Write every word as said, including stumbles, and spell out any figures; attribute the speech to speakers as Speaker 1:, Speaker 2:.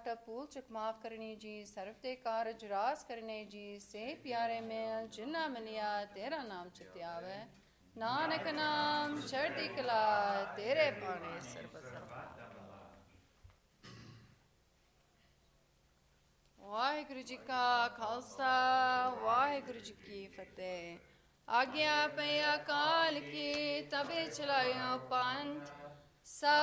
Speaker 1: घाटा भूल चुक माफ करनी जी सर्व ते कारज रास करने जी से प्यारे मेल जिन्ना मिलिया तेरा नाम चित्यावे नानक नाम चढ़ती कला तेरे पाने सरबत ਵਾਹਿਗੁਰੂ ਜੀ ਕਾ ਖਾਲਸਾ ਵਾਹਿਗੁਰੂ ਜੀ ਕੀ ਫਤਿਹ। ਆਗਿਆ ਪਈ ਅਕਾਲ ਕੀ ਤਬੇ ਚਲਾਇਓ ਪੰਥ।